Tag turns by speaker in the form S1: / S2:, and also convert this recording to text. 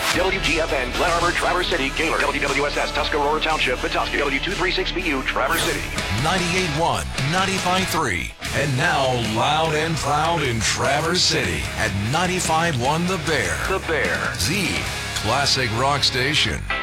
S1: WGFN, Glen Arbor, Traverse City, Gaylor, WWSS, Tuscarora Township, Petoskey, W236BU, Traverse City.
S2: 98.1, 95.3, and now loud and proud in Traverse City at 95.1 The Bear.
S1: The Bear.
S2: The classic rock station.